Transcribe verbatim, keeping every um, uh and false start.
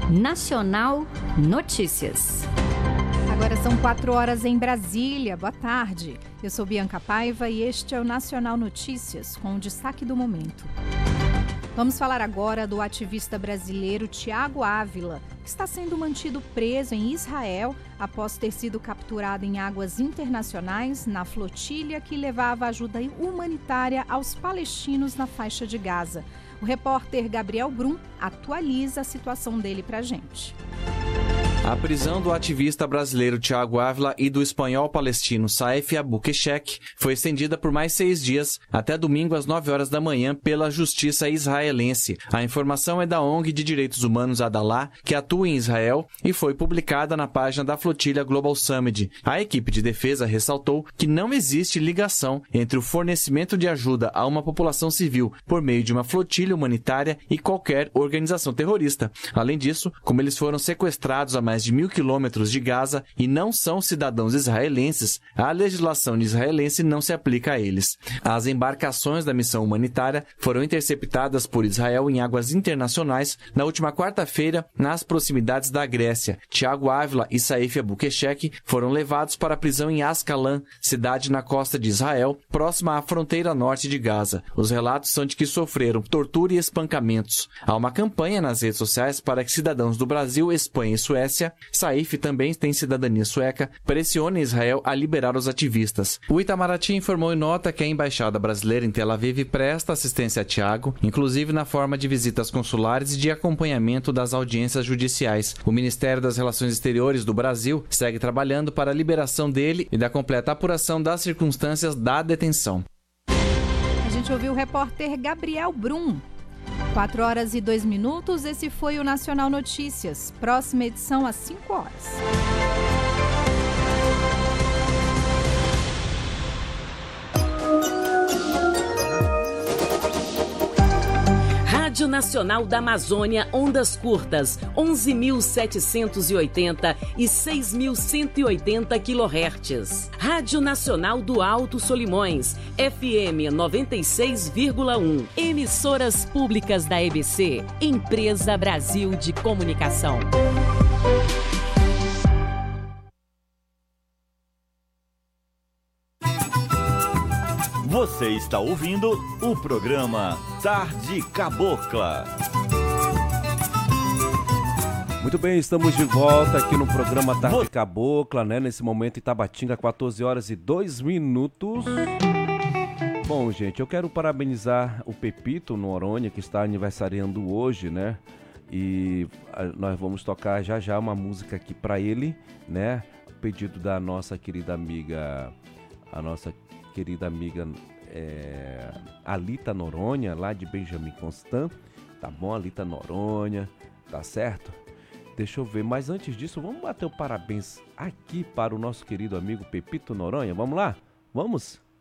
Nacional Notícias. Agora são quatro horas em Brasília. Boa tarde. Eu sou Bianca Paiva e este é o Nacional Notícias, com o destaque do momento. Vamos falar agora do ativista brasileiro Thiago Ávila, que está sendo mantido preso em Israel após ter sido capturado em águas internacionais na flotilha que levava ajuda humanitária aos palestinos na faixa de Gaza. O repórter Gabriel Brum atualiza a situação dele para a gente. A prisão do ativista brasileiro Thiago Ávila e do espanhol palestino Saif Abukeshek foi estendida por mais seis dias, até domingo às nove horas da manhã, pela justiça israelense. A informação é da O N G de Direitos Humanos Adalah, que atua em Israel, e foi publicada na página da flotilha Global Summit. A equipe de defesa ressaltou que não existe ligação entre o fornecimento de ajuda a uma população civil por meio de uma flotilha humanitária e qualquer organização terrorista. Além disso, como eles foram sequestrados a mais de mil quilômetros de Gaza e não são cidadãos israelenses, a legislação israelense não se aplica a eles. As embarcações da missão humanitária foram interceptadas por Israel em águas internacionais na última quarta-feira, nas proximidades da Grécia. Thiago Ávila e Saif Abukeshek foram levados para a prisão em Ascalon, cidade na costa de Israel, próxima à fronteira norte de Gaza. Os relatos são de que sofreram tortura e espancamentos. Há uma campanha nas redes sociais para que cidadãos do Brasil, Espanha e Suécia, Saif também tem cidadania sueca, pressiona Israel a liberar os ativistas. O Itamaraty informou em nota que a embaixada brasileira em Tel Aviv presta assistência a Thiago, inclusive na forma de visitas consulares e de acompanhamento das audiências judiciais. O Ministério das Relações Exteriores do Brasil segue trabalhando para a liberação dele e da completa apuração das circunstâncias da detenção. A gente ouviu o repórter Gabriel Brum. quatro horas e dois minutos, esse foi o Nacional Notícias. Próxima edição às cinco horas. Rádio Nacional da Amazônia, ondas curtas, onze mil setecentos e oitenta e seis mil cento e oitenta quilohertz. Rádio Nacional do Alto Solimões, F M noventa e seis vírgula um. Emissoras públicas da E B C, Empresa Brasil de Comunicação. Você está ouvindo o programa Tarde Cabocla. Muito bem, estamos de volta aqui no programa Tarde Cabocla, né? Nesse momento em Tabatinga, quatorze horas e dois minutos. Bom, gente, eu quero parabenizar o Pepito Noronha, que está aniversariando hoje, né? E nós vamos tocar já já uma música aqui para ele, né? Pedido da nossa querida amiga, a nossa querida amiga é, Alita Noronha, lá de Benjamin Constant, tá bom? Alita Noronha, tá certo? Deixa eu ver, mas antes disso, vamos bater o parabéns aqui para o nosso querido amigo Pepito Noronha, vamos lá? Vamos?